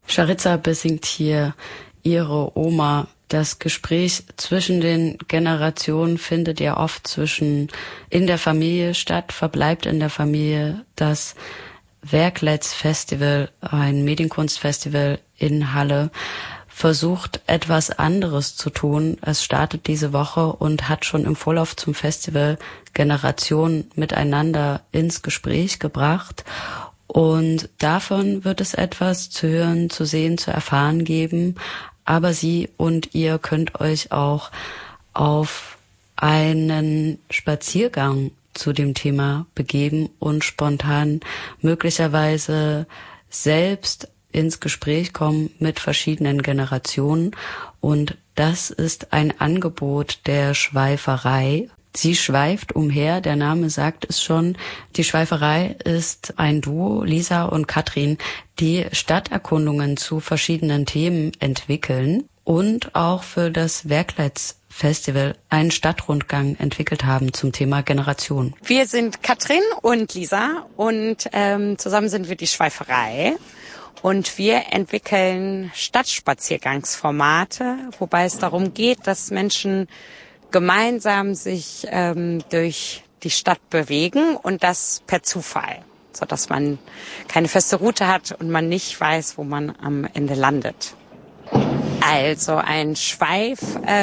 Charitza besingt hier ihre Oma. Das Gespräch zwischen den Generationen findet ja oft in der Familie statt, verbleibt in der Familie. Das Werkleitz Festival, ein Medienkunstfestival in Halle, versucht etwas anderes zu tun. Es startet diese Woche und hat schon im Vorlauf zum Festival Generationen miteinander ins Gespräch gebracht. Und davon wird es etwas zu hören, zu sehen, zu erfahren geben. Aber Sie und ihr könnt euch auch auf einen Spaziergang zu dem Thema begeben und spontan möglicherweise selbst ins Gespräch kommen mit verschiedenen Generationen. Und das ist ein Angebot der Schweiferei. Sie schweift umher, der Name sagt es schon. Die Schweiferei ist ein Duo, Lisa und Katrin, die Stadterkundungen zu verschiedenen Themen entwickeln und auch für das Werkleitz Festival einen Stadtrundgang entwickelt haben zum Thema Generation. Wir sind Katrin und Lisa und zusammen sind wir die Schweiferei. Und wir entwickeln Stadtspaziergangsformate, wobei es darum geht, dass Menschen gemeinsam sich durch die Stadt bewegen und das per Zufall, sodass man keine feste Route hat und man nicht weiß, wo man am Ende landet. Also ein Schweif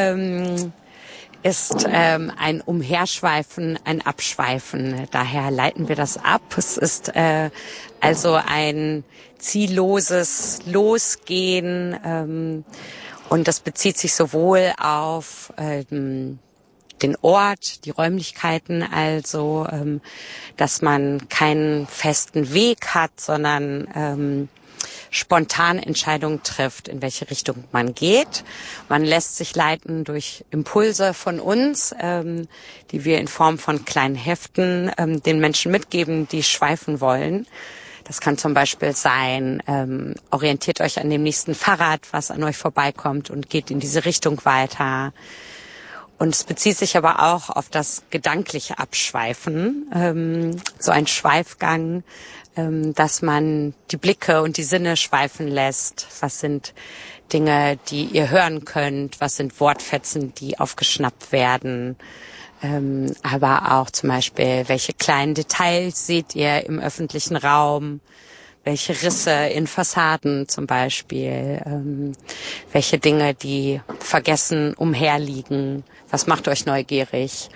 ist ein Umherschweifen, ein Abschweifen. Daher leiten wir das ab. Es ist also ein zielloses Losgehen und das bezieht sich sowohl auf den Ort, die Räumlichkeiten, also dass man keinen festen Weg hat, sondern spontan Entscheidungen trifft, in welche Richtung man geht. Man lässt sich leiten durch Impulse von uns, die wir in Form von kleinen Heften den Menschen mitgeben, die schweifen wollen. Das kann zum Beispiel sein, orientiert euch an dem nächsten Fahrrad, was an euch vorbeikommt und geht in diese Richtung weiter. Und es bezieht sich aber auch auf das gedankliche Abschweifen, so ein Schweifgang, dass man die Blicke und die Sinne schweifen lässt. Was sind Dinge, die ihr hören könnt? Was sind Wortfetzen, die aufgeschnappt werden? Aber auch zum Beispiel, welche kleinen Details seht ihr im öffentlichen Raum? Welche Risse in Fassaden zum Beispiel? Welche Dinge, die vergessen umherliegen? Was macht euch neugierig?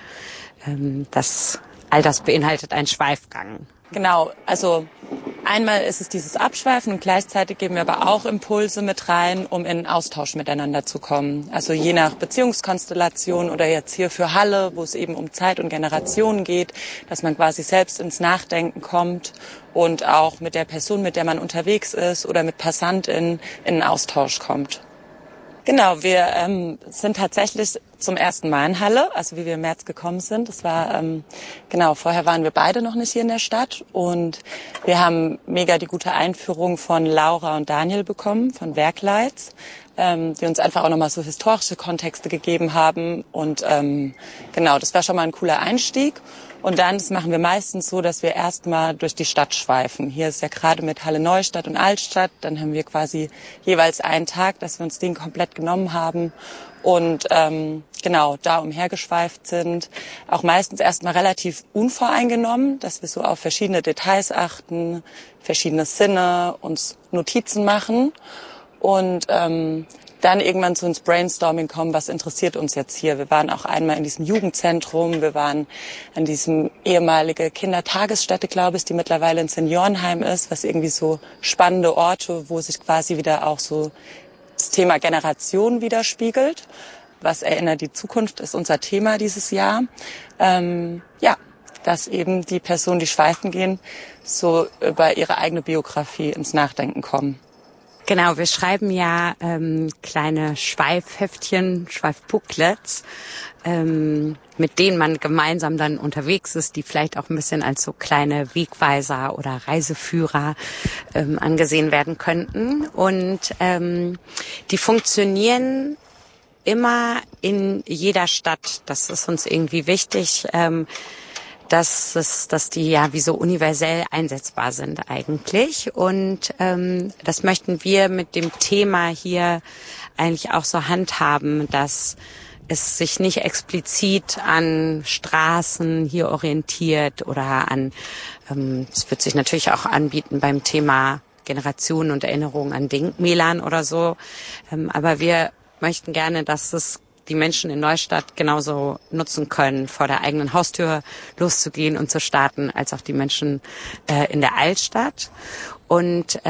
All das beinhaltet einen Schweifgang. Genau, also einmal ist es dieses Abschweifen und gleichzeitig geben wir aber auch Impulse mit rein, um in Austausch miteinander zu kommen. Also je nach Beziehungskonstellation oder jetzt hier für Halle, wo es eben um Zeit und Generationen geht, dass man quasi selbst ins Nachdenken kommt und auch mit der Person, mit der man unterwegs ist oder mit PassantInnen in einen Austausch kommt. Genau, wir sind tatsächlich zum ersten Mal in Halle, also wie wir im März gekommen sind. Das war, vorher waren wir beide noch nicht hier in der Stadt und wir haben mega die gute Einführung von Laura und Daniel bekommen, von Werkleitz, die uns einfach auch nochmal so historische Kontexte gegeben haben und das war schon mal ein cooler Einstieg. Und dann, das machen wir meistens so, dass wir erstmal durch die Stadt schweifen. Hier ist ja gerade mit Halle Neustadt und Altstadt. Dann haben wir quasi jeweils einen Tag, dass wir uns den komplett genommen haben und da umhergeschweift sind. Auch meistens erstmal relativ unvoreingenommen, dass wir so auf verschiedene Details achten, verschiedene Sinne, uns Notizen machen und dann irgendwann zu ins Brainstorming kommen, was interessiert uns jetzt hier. Wir waren auch einmal in diesem Jugendzentrum, wir waren an diesem ehemalige Kindertagesstätte, glaube ich, die mittlerweile ein Seniorenheim ist, was irgendwie so spannende Orte, wo sich quasi wieder auch so das Thema Generation widerspiegelt. Was erinnert die Zukunft, ist unser Thema dieses Jahr. Dass eben die Personen, die schweifen gehen, so über ihre eigene Biografie ins Nachdenken kommen. Genau, wir schreiben ja kleine Schweifheftchen, Schweifbooklets, mit denen man gemeinsam dann unterwegs ist, die vielleicht auch ein bisschen als so kleine Wegweiser oder Reiseführer angesehen werden könnten. Und die funktionieren immer in jeder Stadt. Das ist uns irgendwie wichtig, dass die ja wie so universell einsetzbar sind eigentlich. Und das möchten wir mit dem Thema hier eigentlich auch so handhaben, dass es sich nicht explizit an Straßen hier orientiert oder an, es wird sich natürlich auch anbieten beim Thema Generationen und Erinnerungen an Denkmälern oder so. Aber wir möchten gerne, dass es die Menschen in Neustadt genauso nutzen können, vor der eigenen Haustür loszugehen und zu starten, als auch die Menschen in der Altstadt. Und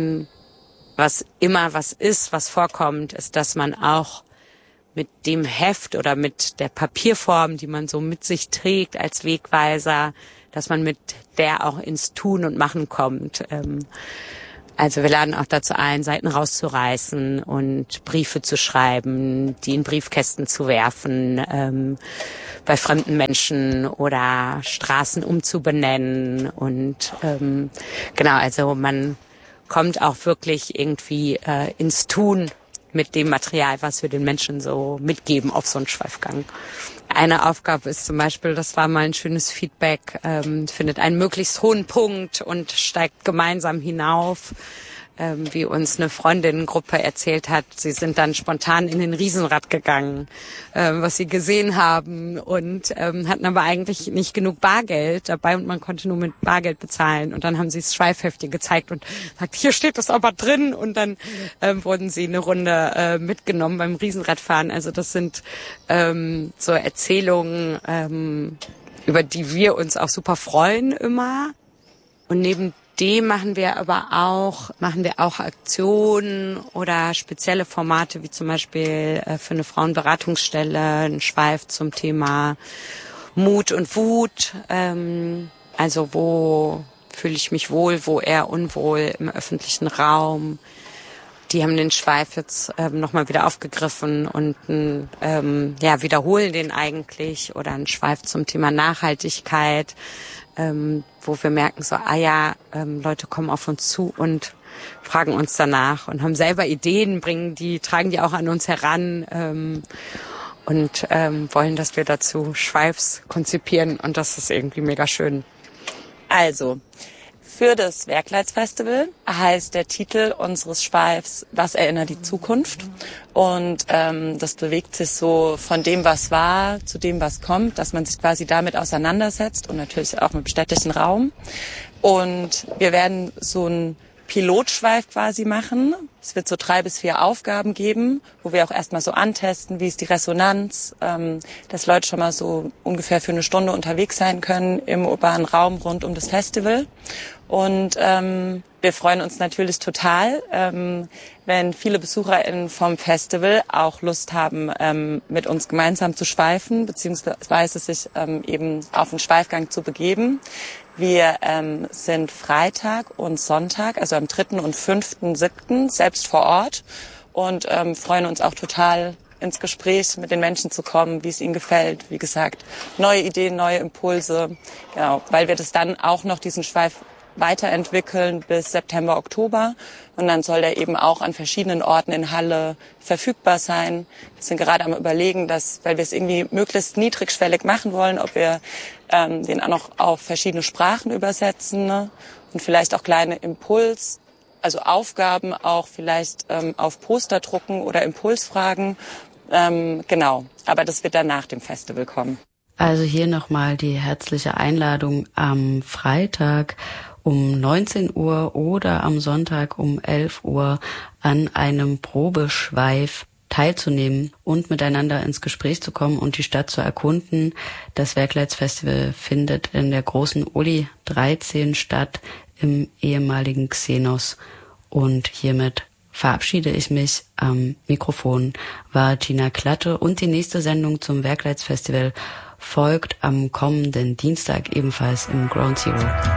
was vorkommt, ist, dass man auch mit dem Heft oder mit der Papierform, die man so mit sich trägt als Wegweiser, dass man mit der auch ins Tun und Machen kommt. Also wir laden auch dazu ein, Seiten rauszureißen und Briefe zu schreiben, die in Briefkästen zu werfen, bei fremden Menschen oder Straßen umzubenennen. Und genau, also man kommt auch wirklich irgendwie ins Tun mit dem Material, was wir den Menschen so mitgeben auf so einen Schweifgang. Eine Aufgabe ist zum Beispiel, das war mal ein schönes Feedback, findet einen möglichst hohen Punkt und steigt gemeinsam hinauf. Wie uns eine Freundinnengruppe erzählt hat, sie sind dann spontan in den Riesenrad gegangen, was sie gesehen haben und hatten aber eigentlich nicht genug Bargeld dabei und man konnte nur mit Bargeld bezahlen. Und dann haben sie das Schweifheftchen gezeigt und sagt, hier steht das aber drin. Und dann wurden sie eine Runde mitgenommen beim Riesenradfahren. Also das sind so Erzählungen, über die wir uns auch super freuen immer. Und neben dem machen wir auch Aktionen oder spezielle Formate, wie zum Beispiel für eine Frauenberatungsstelle ein Schweif zum Thema Mut und Wut. Also wo fühle ich mich wohl, wo eher unwohl im öffentlichen Raum. Die haben den Schweif jetzt nochmal wieder aufgegriffen und wiederholen den eigentlich. Oder ein Schweif zum Thema Nachhaltigkeit. Wo wir merken so, Leute kommen auf uns zu und fragen uns danach und haben selber Ideen, tragen die auch an uns heran und wollen, dass wir dazu Schweifs konzipieren und das ist irgendwie mega schön. Also, für das Werkleitsfestival heißt der Titel unseres Schweifs "Was erinnert die Zukunft?" Und das bewegt sich so von dem, was war, zu dem, was kommt, dass man sich quasi damit auseinandersetzt und natürlich auch mit dem städtischen Raum. Und wir werden so einen Pilotschweif quasi machen. Es wird so 3 bis 4 Aufgaben geben, wo wir auch erstmal so antesten, wie ist die Resonanz, dass Leute schon mal so ungefähr für eine Stunde unterwegs sein können im urbanen Raum rund um das Festival. Und wir freuen uns natürlich total, wenn viele BesucherInnen vom Festival auch Lust haben, mit uns gemeinsam zu schweifen, beziehungsweise sich eben auf den Schweifgang zu begeben. Wir sind Freitag und Sonntag, also am 3. und 5.7. selbst vor Ort und freuen uns auch total, ins Gespräch mit den Menschen zu kommen, wie es ihnen gefällt. Wie gesagt, neue Ideen, neue Impulse, genau, weil wir das dann auch noch diesen Schweif weiterentwickeln bis September, Oktober. Und dann soll der eben auch an verschiedenen Orten in Halle verfügbar sein. Wir sind gerade am Überlegen, weil wir es irgendwie möglichst niedrigschwellig machen wollen, ob wir den auch noch auf verschiedene Sprachen übersetzen, ne? Und vielleicht auch kleine also Aufgaben auch vielleicht auf Poster drucken oder Impulsfragen. Genau, aber das wird dann nach dem Festival kommen. Also hier nochmal die herzliche Einladung am Freitag um 19 Uhr oder am Sonntag um 11 Uhr an einem Probeschweif teilzunehmen und miteinander ins Gespräch zu kommen und die Stadt zu erkunden. Das Werkleitsfestival findet in der großen Uli 13 statt, im ehemaligen Xenos. Und hiermit verabschiede ich mich. Am Mikrofon war Gina Klatte und die nächste Sendung zum Werkleitsfestival folgt am kommenden Dienstag ebenfalls im Ground Zero.